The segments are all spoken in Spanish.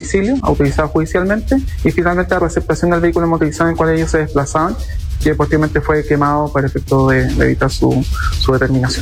domicilio, autorizado judicialmente, y finalmente la receptación del vehículo motorizado en el cual ellos se desplazaban, que posteriormente fue quemado para efecto de evitar su determinación.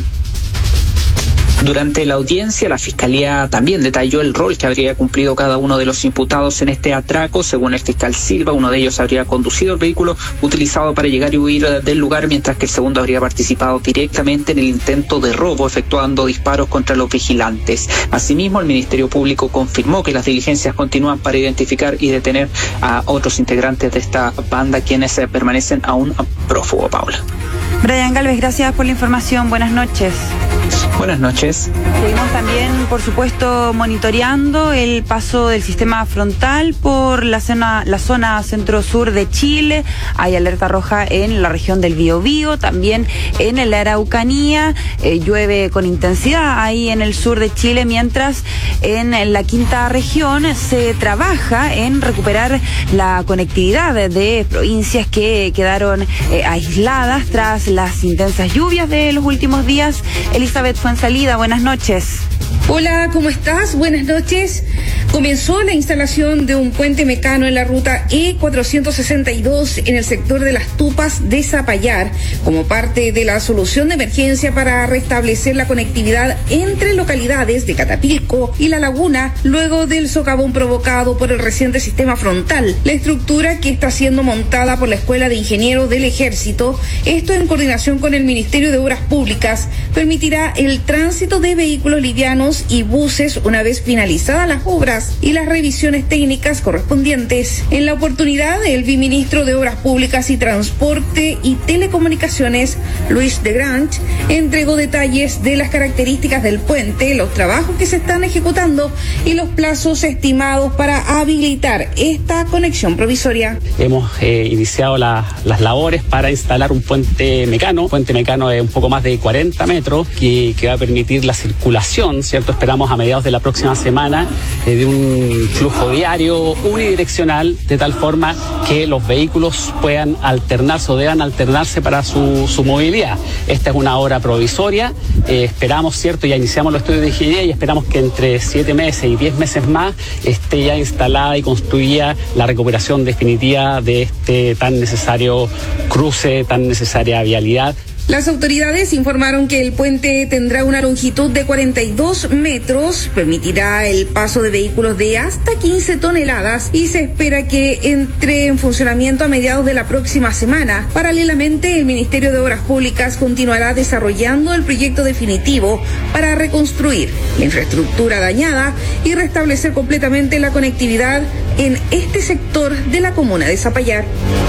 Durante la audiencia, la Fiscalía también detalló el rol que habría cumplido cada uno de los imputados en este atraco. Según el fiscal Silva, uno de ellos habría conducido el vehículo utilizado para llegar y huir del lugar, mientras que el segundo habría participado directamente en el intento de robo, efectuando disparos contra los vigilantes. Asimismo, el Ministerio Público confirmó que las diligencias continúan para identificar y detener a otros integrantes de esta banda, quienes permanecen aún prófugos. Paula. Brian Galvez, gracias por la información. Buenas noches. Buenas noches. Seguimos también, por supuesto, monitoreando el paso del sistema frontal por la zona centro-sur de Chile. Hay alerta roja en la región del Biobío, también en la Araucanía. Llueve con intensidad ahí en el sur de Chile, mientras en la quinta región se trabaja en recuperar la conectividad de provincias que quedaron aisladas tras las intensas lluvias de los últimos días. Elizabeth Fuenzalida, buenas noches. Hola, ¿cómo estás? Buenas noches. Comenzó la instalación de un puente mecano en la ruta E462 en el sector de Las Tupas de Zapallar, como parte de la solución de emergencia para restablecer la conectividad entre localidades de Catapilco y La Laguna, luego del socavón provocado por el reciente sistema frontal. La estructura, que está siendo montada por la Escuela de Ingenieros del Ejército, esto en coordinación con el Ministerio de Obras Públicas, permitirá el tránsito de vehículos livianos y buses una vez finalizadas las obras y las revisiones técnicas correspondientes. En la oportunidad, el viceministro de Obras Públicas y Transporte y Telecomunicaciones, Luis de Grange, entregó detalles de las características del puente, los trabajos que se están ejecutando y los plazos estimados para habilitar esta conexión provisoria. Hemos iniciado las labores para instalar un puente mecano. Un puente mecano de un poco más de 40 metros que va a permitir la circulación, ¿cierto? Esperamos a mediados de la próxima semana de un flujo diario unidireccional, de tal forma que los vehículos puedan alternarse o deban alternarse para su movilidad. Esta es una obra provisoria, esperamos, ¿cierto? Ya iniciamos los estudios de ingeniería y esperamos que entre 7 meses y 10 meses más esté ya instalada y construida la recuperación definitiva de este tan necesario cruce, tan necesaria vialidad. Las autoridades informaron que el puente tendrá una longitud de 42 metros, permitirá el paso de vehículos de hasta 15 toneladas y se espera que entre en funcionamiento a mediados de la próxima semana. Paralelamente, el Ministerio de Obras Públicas continuará desarrollando el proyecto definitivo para reconstruir la infraestructura dañada y restablecer completamente la conectividad en este sector de la comuna de Zapallar.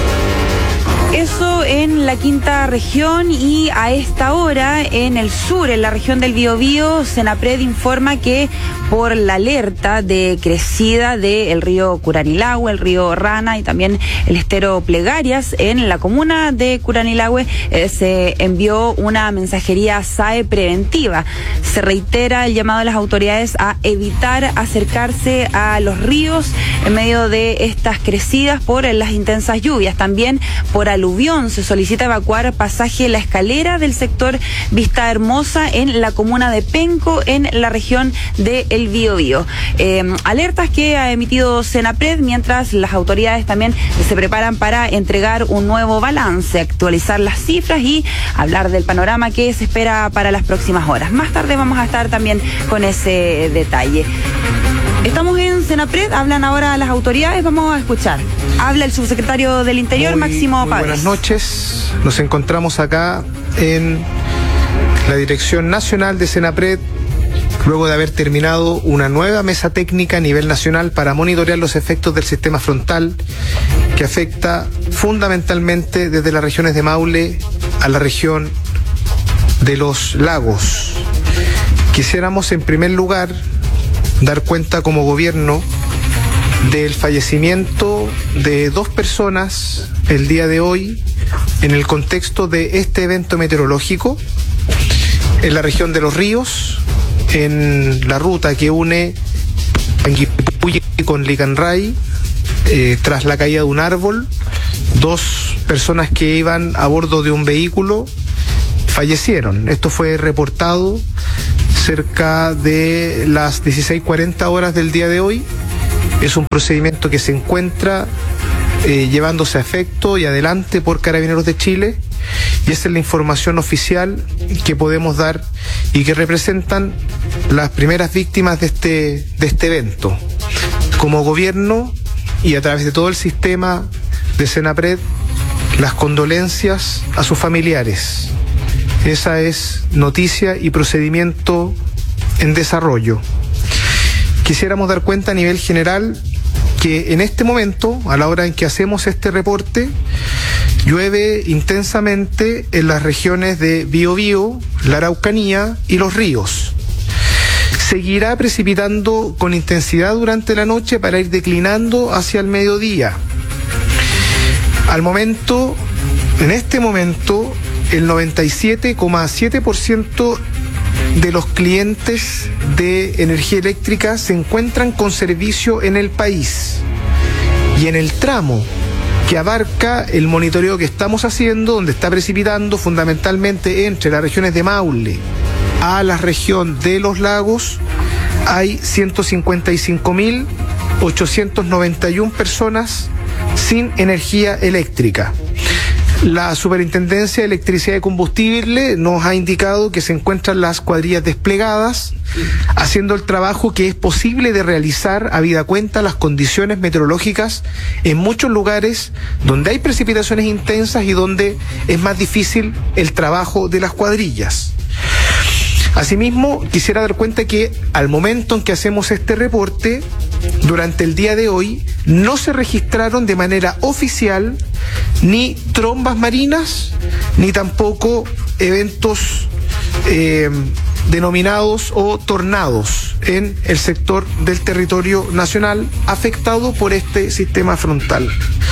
Eso en la quinta región, y a esta hora en el sur, en la región del Biobío, Senapred informa que por la alerta de crecida del río Curanilahue, el río Rana y también el estero Plegarias en la comuna de Curanilahue, se envió una mensajería SAE preventiva. Se reitera el llamado a las autoridades a evitar acercarse a los ríos en medio de estas crecidas por las intensas lluvias. También por aluvión se solicita evacuar pasaje La Escalera del sector Vista Hermosa en la comuna de Penco, en la región de El Biobío. Alertas que ha emitido Senapred, mientras las autoridades también se preparan para entregar un nuevo balance, actualizar las cifras y hablar del panorama que se espera para las próximas horas. Más tarde vamos a estar también con ese detalle. Estamos en Senapred, hablan ahora las autoridades, vamos a escuchar. Habla el subsecretario del Interior, Máximo Pávez. Buenas noches, nos encontramos acá en la Dirección Nacional de Senapred, luego de haber terminado una nueva mesa técnica a nivel nacional para monitorear los efectos del sistema frontal, que afecta fundamentalmente desde las regiones de Maule a la región de los lagos. Quisiéramos en primer lugar dar cuenta como gobierno del fallecimiento de 2 personas el día de hoy en el contexto de este evento meteorológico en la región de Los Ríos, en la ruta que une Panguipulli con Licanray, tras la caída de un árbol. 2 personas que iban a bordo de un vehículo fallecieron. Esto fue reportado cerca de las 16:40 horas del día de hoy Es un procedimiento que se encuentra llevándose a efecto y adelante por Carabineros de Chile, y esa es la información oficial que podemos dar y que representan las primeras víctimas de este evento. Como gobierno y a través de todo el sistema de Senapred, las condolencias a sus familiares. Esa es noticia y procedimiento en desarrollo. Quisiéramos dar cuenta a nivel general que en este momento, a la hora en que hacemos este reporte, llueve intensamente en las regiones de Biobío, la Araucanía y Los Ríos. Seguirá precipitando con intensidad durante la noche para ir declinando hacia el mediodía. Al momento, en este momento, el 97,7% de los clientes de energía eléctrica se encuentran con servicio en el país. Y en el tramo que abarca el monitoreo que estamos haciendo, donde está precipitando fundamentalmente entre las regiones de Maule a la región de los lagos, hay 155.891 personas sin energía eléctrica. La Superintendencia de Electricidad y Combustible nos ha indicado que se encuentran las cuadrillas desplegadas, haciendo el trabajo que es posible de realizar habida cuenta las condiciones meteorológicas en muchos lugares donde hay precipitaciones intensas y donde es más difícil el trabajo de las cuadrillas. Asimismo, quisiera dar cuenta que al momento en que hacemos este reporte, durante el día de hoy, no se registraron de manera oficial ni trombas marinas, ni tampoco eventos denominados o tornados en el sector del territorio nacional afectado por este sistema frontal.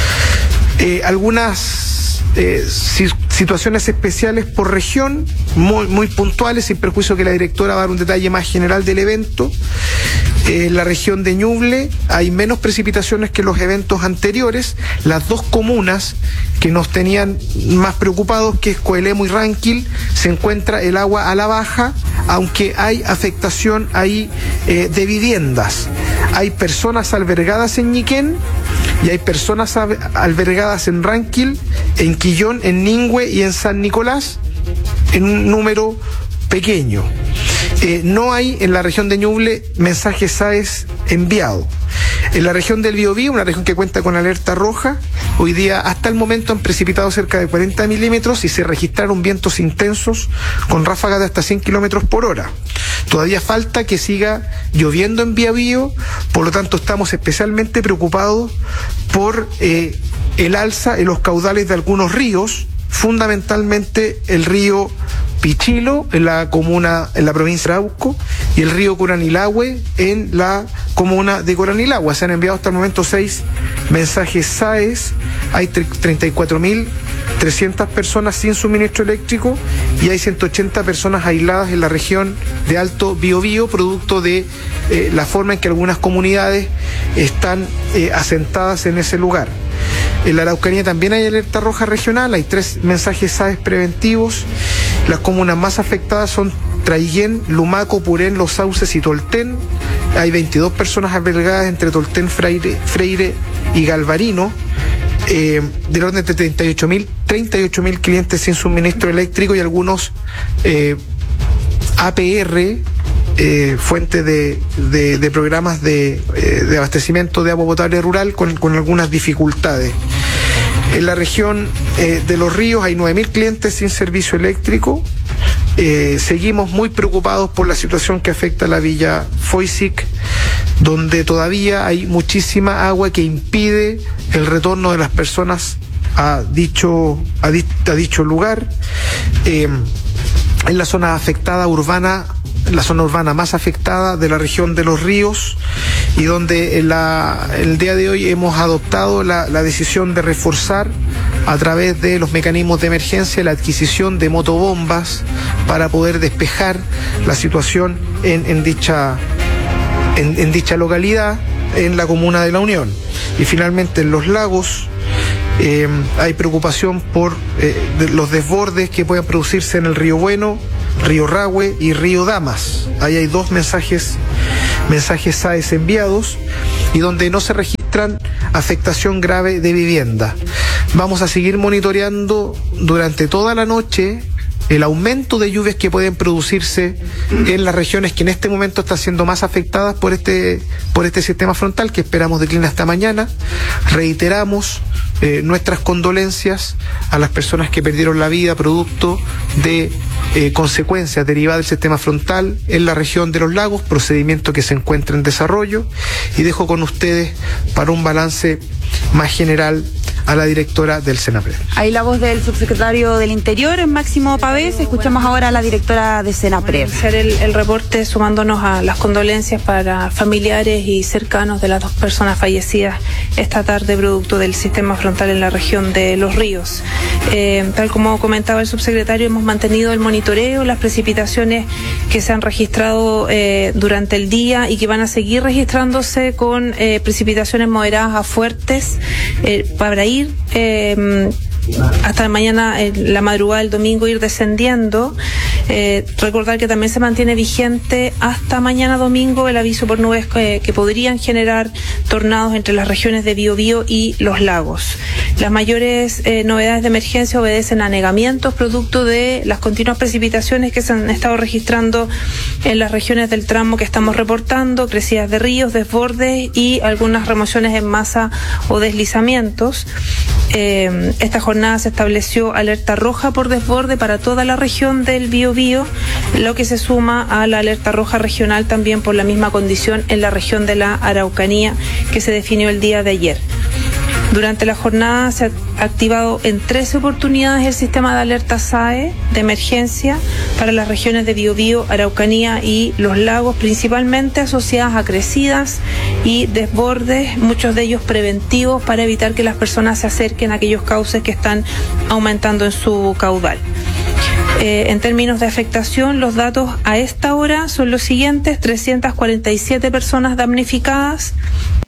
Algunas situaciones especiales por región, muy puntuales, sin perjuicio que la directora va a dar un detalle más general del evento. En la región de Ñuble hay menos precipitaciones que los eventos anteriores. Las dos comunas que nos tenían más preocupados, que es Coelemu y Ranquil, se encuentra el agua a la baja, aunque hay afectación ahí de viviendas. Hay personas albergadas en Ñiquén y hay personas albergadas en Ranquil, en Quillón, en Ningüe y en San Nicolás, en un número pequeño. No hay en la región de Ñuble mensajes SAES enviado. En la región del Biobío, una región que cuenta con alerta roja, hoy día hasta el momento han precipitado cerca de 40 milímetros y se registraron vientos intensos con ráfagas de hasta 100 kilómetros por hora. Todavía falta que siga lloviendo en Biobío, por lo tanto estamos especialmente preocupados por el alza en los caudales de algunos ríos, fundamentalmente el río Pichilo en la comuna, en la provincia de Arauco, y el río Curanilahue en la comuna de Curanilahue. Se han enviado hasta el momento 6 mensajes SAES, hay 34.300 personas sin suministro eléctrico y hay 180 personas aisladas en la región de Alto Biobío, producto de la forma en que algunas comunidades están asentadas en ese lugar. En la Araucanía también hay alerta roja regional, hay 3 mensajes SAES preventivos. Las comunas más afectadas son Traiguén, Lumaco, Purén, Los Sauces y Tolten. Hay 22 personas albergadas entre Tolten, Freire y Galvarino. Del orden de 38.000 clientes sin suministro eléctrico y algunos APR, fuente de programas de abastecimiento de agua potable rural con algunas dificultades. En la región de Los Ríos hay 9.000 clientes sin servicio eléctrico. Seguimos muy preocupados por la situación que afecta a la villa Foisic, donde todavía hay muchísima agua que impide el retorno de las personas a dicho lugar. En la zona afectada urbana, la zona urbana más afectada de la región de Los Ríos, y donde el día de hoy hemos adoptado la decisión de reforzar a través de los mecanismos de emergencia la adquisición de motobombas para poder despejar la situación en dicha localidad, en la comuna de La Unión. Y finalmente en Los Lagos hay preocupación por los desbordes que puedan producirse en el Río Bueno, Río Rahue y Río Damas. Ahí hay 2 mensajes mensajes SAES enviados y donde no se registran afectación grave de vivienda. Vamos a seguir monitoreando durante toda la noche el aumento de lluvias que pueden producirse en las regiones que en este momento están siendo más afectadas por este sistema frontal, que esperamos decline hasta mañana. Reiteramos nuestras condolencias a las personas que perdieron la vida producto de consecuencias derivadas del sistema frontal en la región de los lagos, procedimiento que se encuentra en desarrollo, y dejo con ustedes para un balance más general a la directora del Senapred. Ahí la voz del subsecretario del Interior, Máximo Pavés. Escuchamos ahora a la directora de Senapred. Hacer el reporte sumándonos a las condolencias para familiares y cercanos de las 2 personas fallecidas esta tarde producto del sistema frontal en la región de Los Ríos. Tal como comentaba el subsecretario, hemos mantenido el monitoreo, las precipitaciones que se han registrado durante el día y que van a seguir registrándose con precipitaciones moderadas a fuertes para ir hasta mañana, la madrugada del domingo, ir descendiendo. Recordar que también se mantiene vigente hasta mañana domingo el aviso por nubes que podrían generar tornados entre las regiones de Biobío y los lagos. Las mayores novedades de emergencia obedecen a anegamientos producto de las continuas precipitaciones que se han estado registrando en las regiones del tramo que estamos reportando, crecidas de ríos, desbordes y algunas remociones en masa o deslizamientos. Esta jornada se estableció alerta roja por desborde para toda la región del Biobío, lo que se suma a la alerta roja regional también por la misma condición en la región de la Araucanía que se definió el día de ayer. Durante la jornada se ha activado en 13 oportunidades el sistema de alerta SAE de emergencia para las regiones de Biobío, Araucanía y los lagos, principalmente asociadas a crecidas y desbordes, muchos de ellos preventivos para evitar que las personas se acerquen a aquellos cauces que están aumentando en su caudal. En términos de afectación, los datos a esta hora son los siguientes: 347 personas damnificadas,